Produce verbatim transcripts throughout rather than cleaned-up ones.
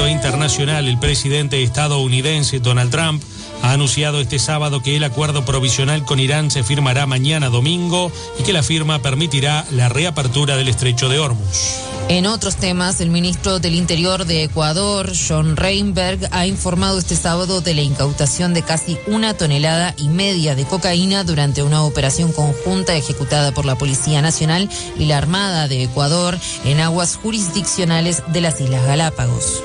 ámbito internacional, el presidente estadounidense Donald Trump ha anunciado este sábado que el acuerdo provisional con Irán se firmará mañana domingo y que la firma permitirá la reapertura del estrecho de Hormuz. En otros temas, el ministro del Interior de Ecuador, John Reinberg, ha informado este sábado de la incautación de casi una tonelada y media de cocaína durante una operación conjunta ejecutada por la Policía Nacional y la Armada de Ecuador en aguas jurisdiccionales de las Islas Galápagos.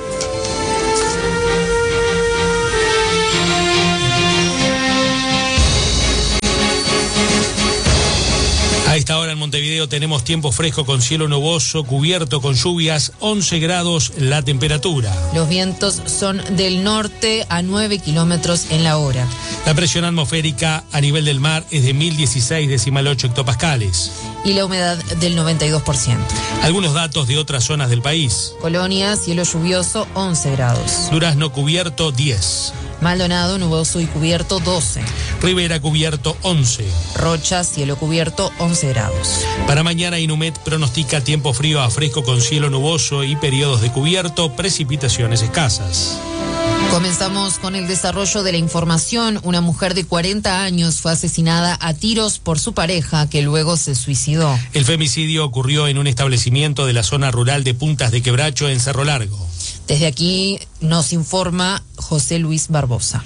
A esta hora en Montevideo tenemos tiempo fresco con cielo nuboso, cubierto con lluvias, once grados la temperatura. Los vientos son del norte a nueve kilómetros en la hora. La presión atmosférica a nivel del mar es de mil dieciséis decimal ocho hectopascales. Y la humedad del noventa y dos por ciento. Algunos datos de otras zonas del país. Colonia, cielo lluvioso, once grados. Durazno cubierto, diez. Maldonado, nuboso y cubierto, doce. Rivera cubierto, once. Rocha, cielo cubierto, once grados. Para mañana Inumet pronostica tiempo frío a fresco con cielo nuboso y periodos de cubierto, precipitaciones escasas. Comenzamos con el desarrollo de la información. Una mujer de cuarenta años fue asesinada a tiros por su pareja, que luego se suicidó. El femicidio ocurrió en un establecimiento de la zona rural de Puntas de Quebracho, en Cerro Largo. Desde aquí nos informa José Luis Barbosa.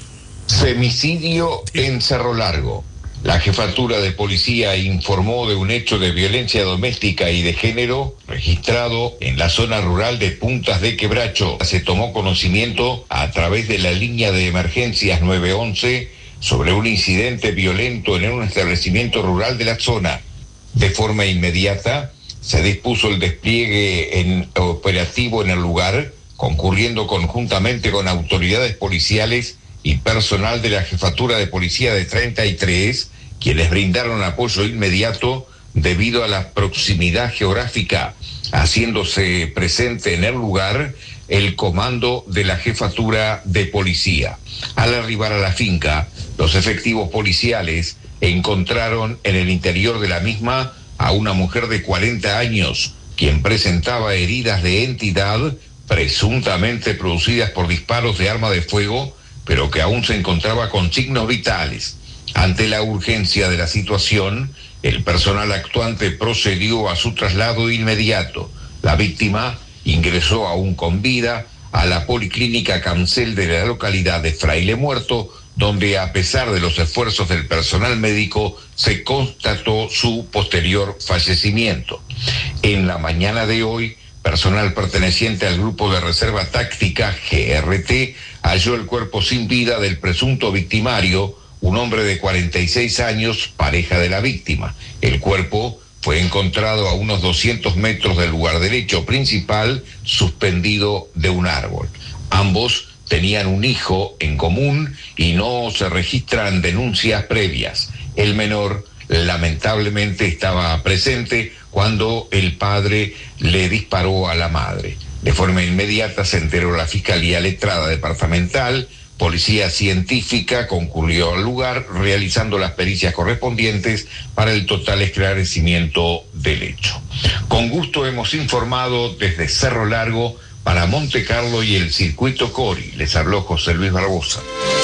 Femicidio en Cerro Largo. La jefatura de policía informó de un hecho de violencia doméstica y de género registrado en la zona rural de Puntas de Quebracho. Se tomó conocimiento a través de la línea de emergencias nueve once sobre un incidente violento en un establecimiento rural de la zona. De forma inmediata se dispuso el despliegue en operativo en el lugar, concurriendo conjuntamente con autoridades policiales y personal de la jefatura de policía de treinta y tres, quienes brindaron apoyo inmediato debido a la proximidad geográfica, haciéndose presente en el lugar el comando de la jefatura de policía. Al arribar a la finca, los efectivos policiales encontraron en el interior de la misma a una mujer de cuarenta años, quien presentaba heridas de entidad presuntamente producidas por disparos de arma de fuego, pero que aún se encontraba con signos vitales. Ante la urgencia de la situación, el personal actuante procedió a su traslado inmediato. La víctima ingresó aún con vida a la policlínica Cancel de la localidad de Fraile Muerto, donde a pesar de los esfuerzos del personal médico se constató su posterior fallecimiento. En la mañana de hoy, personal perteneciente al grupo de reserva táctica G R T halló el cuerpo sin vida del presunto victimario, un hombre de cuarenta y seis años, pareja de la víctima. El cuerpo fue encontrado a unos doscientos metros del lugar del hecho principal, suspendido de un árbol. Ambos tenían un hijo en común y no se registran denuncias previas. El menor lamentablemente estaba presente cuando el padre le disparó a la madre. De forma inmediata se enteró la Fiscalía Letrada Departamental. Policía científica concurrió al lugar realizando las pericias correspondientes para el total esclarecimiento del hecho. Con gusto hemos informado desde Cerro Largo para Monte Carlo y el Circuito Cori. Les habló José Luis Barbosa.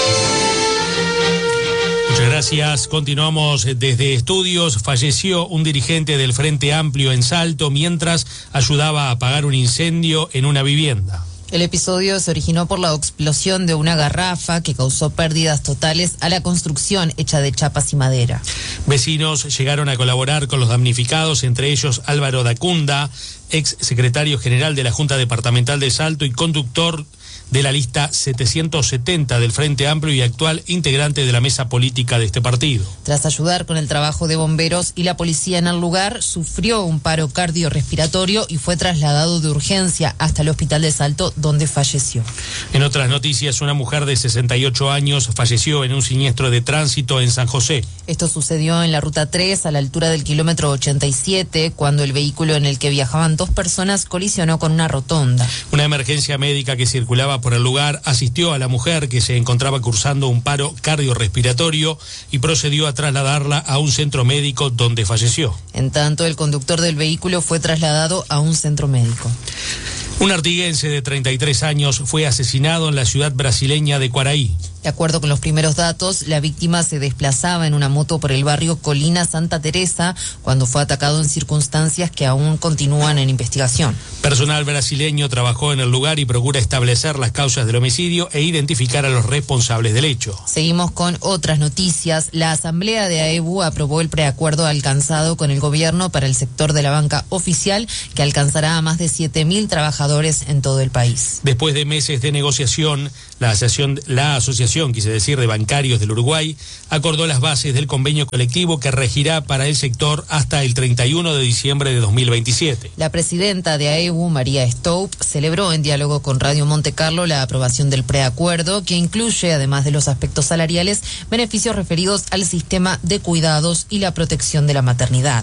Muchas gracias. Continuamos desde estudios. Falleció un dirigente del Frente Amplio en Salto mientras ayudaba a apagar un incendio en una vivienda. El episodio se originó por la explosión de una garrafa que causó pérdidas totales a la construcción hecha de chapas y madera. Vecinos llegaron a colaborar con los damnificados, entre ellos Álvaro Dacunda, ex secretario general de la Junta Departamental de Salto y conductor de la lista setecientos setenta del Frente Amplio y actual integrante de la mesa política de este partido. Tras ayudar con el trabajo de bomberos y la policía en el lugar, sufrió un paro cardiorrespiratorio y fue trasladado de urgencia hasta el hospital de Salto, donde falleció. En otras noticias, una mujer de sesenta y ocho años falleció en un siniestro de tránsito en San José. Esto sucedió en la ruta tres, a la altura del kilómetro ochenta y siete, cuando el vehículo en el que viajaban dos personas colisionó con una rotonda. Una emergencia médica que circulaba por el lugar asistió a la mujer, que se encontraba cursando un paro cardiorrespiratorio, y procedió a trasladarla a un centro médico donde falleció. En tanto, el conductor del vehículo fue trasladado a un centro médico. Un artiguense de treinta y tres años fue asesinado en la ciudad brasileña de Quaraí. De acuerdo con los primeros datos, la víctima se desplazaba en una moto por el barrio Colina Santa Teresa cuando fue atacado en circunstancias que aún continúan en investigación. Personal brasileño trabajó en el lugar y procura establecer las causas del homicidio e identificar a los responsables del hecho. Seguimos con otras noticias. La Asamblea de A E B U aprobó el preacuerdo alcanzado con el gobierno para el sector de la banca oficial, que alcanzará a más de siete mil trabajadores en todo el país. Después de meses de negociación, la asociación, la asociación, quise decir, de bancarios del Uruguay, acordó las bases del convenio colectivo que regirá para el sector hasta el treinta y uno de diciembre de dos mil veintisiete. La presidenta de A E B U, María Stoup, celebró en diálogo con Radio Monte Carlo la aprobación del preacuerdo, que incluye, además de los aspectos salariales, beneficios referidos al sistema de cuidados y la protección de la maternidad.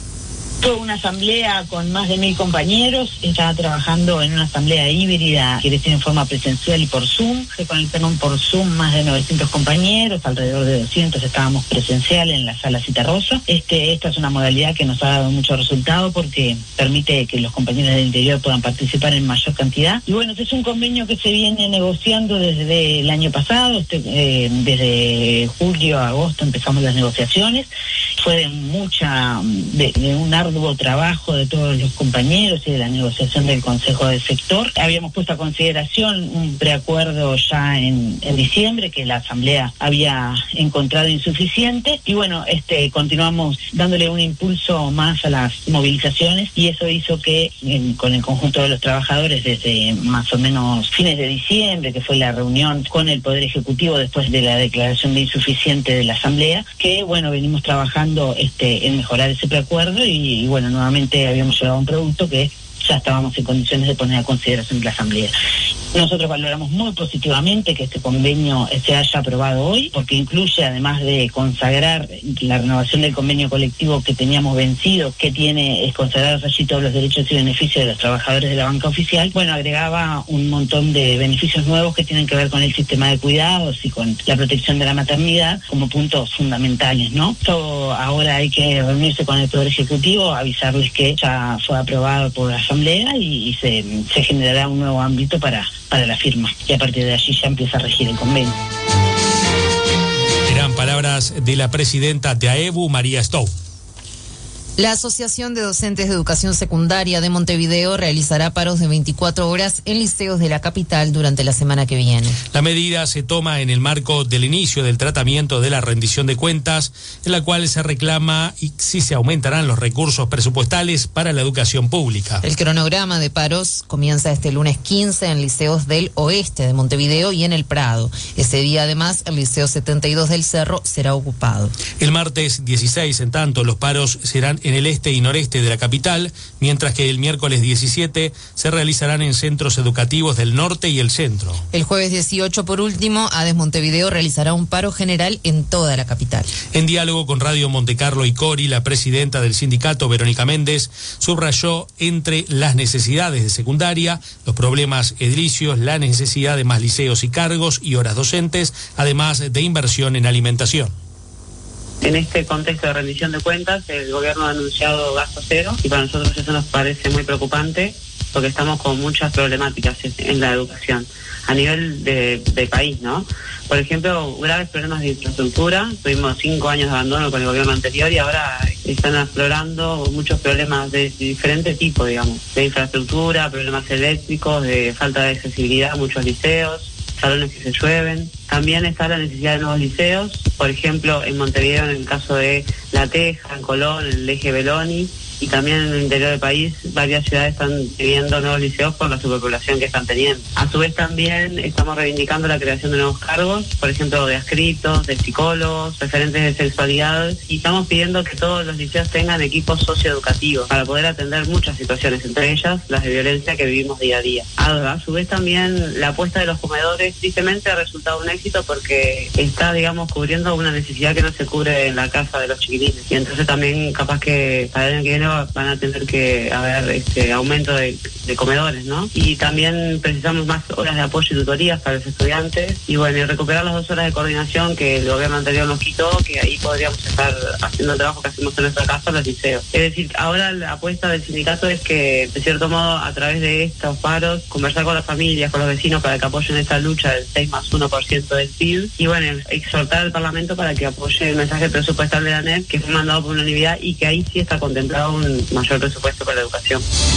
Fue una asamblea con más de mil compañeros. Estaba trabajando en una asamblea híbrida que es en forma presencial y por Zoom. Se conectaron por Zoom más de novecientos compañeros, alrededor de doscientos estábamos presencial en la sala Citarrosa. Este, esta es una modalidad que nos ha dado mucho resultado porque permite que los compañeros del interior puedan participar en mayor cantidad. Y bueno, este es un convenio que se viene negociando desde el año pasado. Este, eh, desde julio a agosto empezamos las negociaciones. Fue de mucha, de, de un arduo trabajo de todos los compañeros y de la negociación del Consejo del Sector. Habíamos puesto a consideración un preacuerdo ya en, en diciembre que la Asamblea había encontrado insuficiente y bueno, este continuamos dándole un impulso más a las movilizaciones y eso hizo que en, con el conjunto de los trabajadores desde más o menos fines de diciembre, que fue la reunión con el Poder Ejecutivo después de la declaración de insuficiente de la Asamblea, que bueno, venimos trabajando este en mejorar ese preacuerdo y Y bueno, nuevamente habíamos llegado a un producto que ya estábamos en condiciones de poner a consideración de la Asamblea. Nosotros valoramos muy positivamente que este convenio se haya aprobado hoy, porque incluye, además de consagrar la renovación del convenio colectivo que teníamos vencido, que tiene es consagrados allí todos los derechos y beneficios de los trabajadores de la banca oficial, bueno, agregaba un montón de beneficios nuevos que tienen que ver con el sistema de cuidados y con la protección de la maternidad como puntos fundamentales, ¿no? Esto ahora hay que reunirse con el Poder Ejecutivo, avisarles que ya fue aprobado por la Asamblea y, y se, se generará un nuevo ámbito para para la firma, y a partir de allí ya empieza a regir el convenio. Eran palabras de la presidenta de A E B U, María Stoup. La Asociación de Docentes de Educación Secundaria de Montevideo realizará paros de veinticuatro horas en liceos de la capital durante la semana que viene. La medida se toma en el marco del inicio del tratamiento de la rendición de cuentas, en la cual se reclama y si se aumentarán los recursos presupuestales para la educación pública. El cronograma de paros comienza este lunes quince en liceos del oeste de Montevideo y en el Prado. Ese día, además, el Liceo setenta y dos del Cerro será ocupado. El martes dieciséis, en tanto, los paros serán en el este y noreste de la capital, mientras que el miércoles diecisiete se realizarán en centros educativos del norte y el centro. El jueves dieciocho, por último, ADES Montevideo realizará un paro general en toda la capital. En diálogo con Radio Montecarlo y Cori, la presidenta del sindicato, Verónica Méndez, subrayó entre las necesidades de secundaria, los problemas edilicios, la necesidad de más liceos y cargos y horas docentes, además de inversión en alimentación. En este contexto de rendición de cuentas, el gobierno ha anunciado gasto cero y para nosotros eso nos parece muy preocupante porque estamos con muchas problemáticas en la educación a nivel de, de país, ¿no? Por ejemplo, graves problemas de infraestructura. Tuvimos cinco años de abandono con el gobierno anterior y ahora están aflorando muchos problemas de diferente tipo, digamos, de infraestructura, problemas eléctricos, de falta de accesibilidad a muchos liceos, salones que se llueven. También está la necesidad de nuevos liceos, por ejemplo, en Montevideo, en el caso de La Teja, en Colón, en el eje Beloni, y también en el interior del país, varias ciudades están pidiendo nuevos liceos por la superpoblación que están teniendo. A su vez también estamos reivindicando la creación de nuevos cargos, por ejemplo, de adscriptos, de psicólogos, referentes de sexualidad, y estamos pidiendo que todos los liceos tengan equipos socioeducativos para poder atender muchas situaciones, entre ellas las de violencia que vivimos día a día. A, a su vez también la apuesta de los comedores tristemente ha resultado un éxito porque está, digamos, cubriendo una necesidad que no se cubre en la casa de los chiquilines, y entonces también capaz que para el año que viene liceo van a tener que haber este aumento de, de comedores, ¿no? Y también precisamos más horas de apoyo y tutorías para los estudiantes. Y bueno, y recuperar las dos horas de coordinación que el gobierno anterior nos quitó, que ahí podríamos estar haciendo el trabajo que hacemos en nuestra casa, los liceos. Es decir, ahora la apuesta del sindicato es que, de cierto modo, a través de estos paros, conversar con las familias, con los vecinos, para que apoyen esta lucha del seis más uno por ciento del P I B. Y bueno, exhortar al Parlamento para que apoye el mensaje presupuestal de la A N E P, que fue mandado por unanimidad y que ahí sí está contemplado un mayor presupuesto para la educación.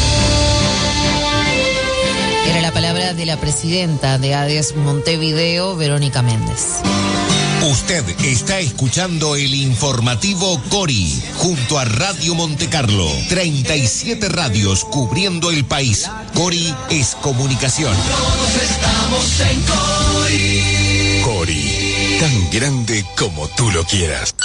Era la palabra de la presidenta de ADES Montevideo, Verónica Méndez. Usted está escuchando el informativo Cori, junto a Radio Montecarlo. treinta y siete radios cubriendo el país. Cori es comunicación. Todos estamos en Cori. Cori, tan grande como tú lo quieras.